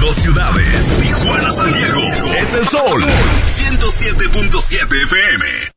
Dos ciudades, Tijuana, San Diego. Es el Sol 107.7 FM.